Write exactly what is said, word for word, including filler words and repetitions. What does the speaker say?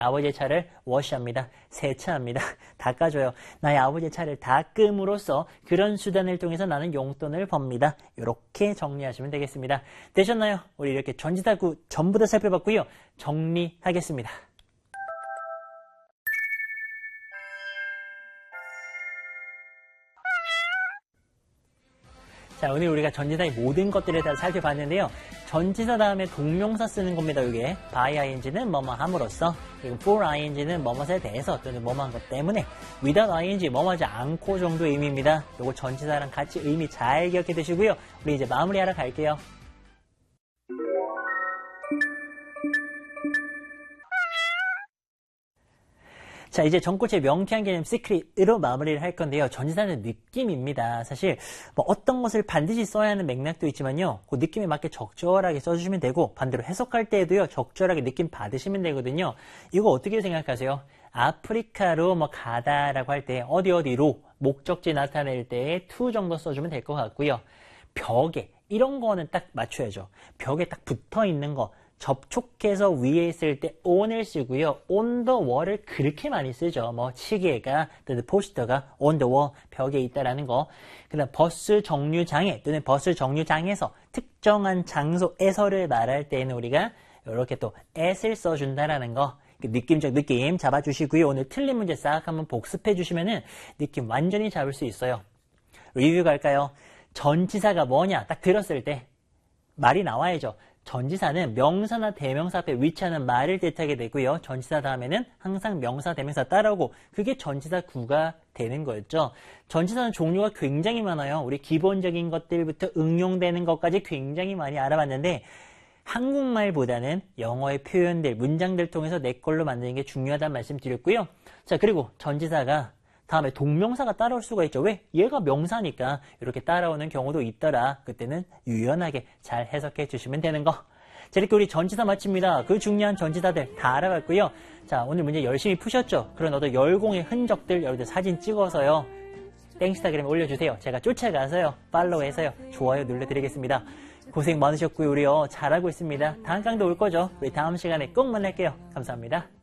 아버지의 차를 wash합니다. 세차합니다. 닦아줘요. 나의 아버지의 차를 닦음으로써 그런 수단을 통해서 나는 용돈을 법니다. 이렇게 정리하시면 되겠습니다. 되셨나요? 우리 이렇게 전치사구 전부 다 살펴봤고요. 정리하겠습니다. 자, 오늘 우리가 전치사의 모든 것들을 다 살펴봤는데요. 전치사 다음에 동명사 쓰는 겁니다. 이게 by ing는 뭐뭐 함으로써, 그리고 for ing는 뭐뭐에 대해서 또는 뭐뭐 한 것 때문에, without ing 뭐뭐 하지 않고 정도의 의미입니다. 요거 전치사랑 같이 의미 잘 기억해 두시고요. 우리 이제 마무리하러 갈게요. 자, 이제 전꼴체 명쾌한 개념 시크릿으로 마무리를 할 건데요. 전치사는 느낌입니다. 사실 뭐 어떤 것을 반드시 써야 하는 맥락도 있지만요. 그 느낌에 맞게 적절하게 써주시면 되고, 반대로 해석할 때에도요. 적절하게 느낌 받으시면 되거든요. 이거 어떻게 생각하세요? 아프리카로 뭐 가다라고 할 때 어디 어디로 목적지 나타낼 때 to 정도 써주면 될 것 같고요. 벽에 이런 거는 딱 맞춰야죠. 벽에 딱 붙어 있는 거. 접촉해서 위에 있을 때 on을 쓰고요. on the wall을 그렇게 많이 쓰죠. 뭐 시계가 또는 포스터가 on the wall 벽에 있다라는 거. 그다음 버스 정류장에 또는 버스 정류장에서 특정한 장소에서를 말할 때는 우리가 이렇게 또 at을 써준다라는 거. 느낌적 느낌 잡아주시고요. 오늘 틀린 문제 싹 한번 복습해 주시면은 느낌 완전히 잡을 수 있어요. 리뷰 갈까요? 전치사가 뭐냐 딱 들었을 때 말이 나와야죠. 전치사는 명사나 대명사 앞에 위치하는 말을 뜻하게 되고요. 전치사 다음에는 항상 명사, 대명사 따라오고 그게 전치사 구가 되는 거였죠. 전치사는 종류가 굉장히 많아요. 우리 기본적인 것들부터 응용되는 것까지 굉장히 많이 알아봤는데 한국말보다는 영어의 표현들, 문장들 통해서 내 걸로 만드는 게 중요하다는 말씀 드렸고요. 자, 그리고 전치사가 다음에 동명사가 따라올 수가 있죠. 왜? 얘가 명사니까 이렇게 따라오는 경우도 있더라. 그때는 유연하게 잘 해석해 주시면 되는 거. 자, 이렇게 우리 전치사 마칩니다. 그 중요한 전치사들 다 알아봤고요. 자, 오늘 문제 열심히 푸셨죠? 그런 어떤 열공의 흔적들 여러분들 사진 찍어서요. 땡스타그램에 올려주세요. 제가 쫓아가서요. 팔로우해서요. 좋아요 눌러드리겠습니다. 고생 많으셨고요. 우리요. 잘하고 있습니다. 다음 강도 올 거죠? 우리 다음 시간에 꼭 만날게요. 감사합니다.